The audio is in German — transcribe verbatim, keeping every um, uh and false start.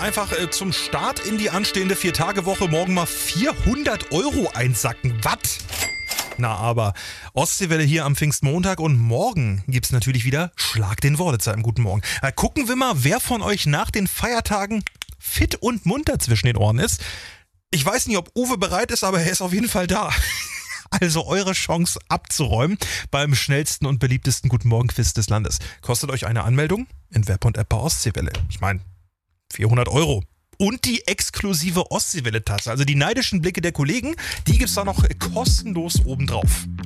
einfach äh, zum Start in die anstehende Vier-Tage-Woche morgen mal vierhundert Euro einsacken. Was? Na aber, Ostseewelle hier am Pfingstmontag und morgen gibt's natürlich wieder Schlag den Worditzer im Guten Morgen. Äh, gucken wir mal, wer von euch nach den Feiertagen fit und munter zwischen den Ohren ist. Ich weiß nicht, ob Uwe bereit ist, aber er ist auf jeden Fall da. Also eure Chance abzuräumen beim schnellsten und beliebtesten Guten Morgen-Quiz des Landes. Kostet euch eine Anmeldung in Web und App bei Ostseewelle. Ich meine, vierhundert Euro. Und die exklusive Ostseewelle-Tasse. Also die neidischen Blicke der Kollegen, die gibt's da noch kostenlos obendrauf.